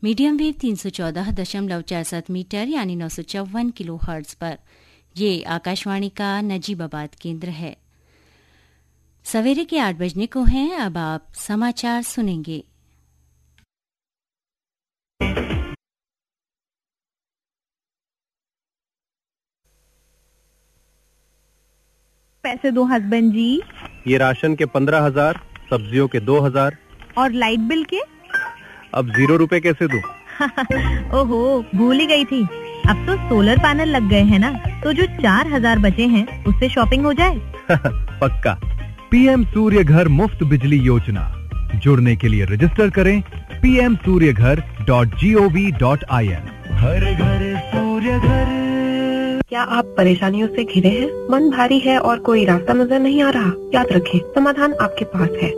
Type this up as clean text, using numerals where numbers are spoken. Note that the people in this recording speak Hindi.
मीडियम वेव 314.47 मीटर यानी 954 किलो हर्ट्ज पर। ये आकाशवाणी का नजीबाबाद केंद्र है। सवेरे के 8 बजने को हैं। अब आप समाचार सुनेंगे। पैसे दो हस्बैंड जी। ये राशन के 15,000, सब्जियों के 2,000 और लाइट बिल के? अब 0 रुपए कैसे दूं? ओहो, भूल ही गई थी। अब तो सोलर पैनल लग गए हैं ना, तो जो 4,000 बचे हैं उससे शॉपिंग हो जाए। पक्का। पीएम सूर्य घर मुफ्त बिजली योजना। जुड़ने के लिए रजिस्टर करें pmsuryaghar.gov.in। हर घर सूर्य घर। क्या आप परेशानियों से घिरे हैं? मन भारी है और कोई रास्ता नजर नहीं आ रहा? याद रखें, समाधान आपके पास है।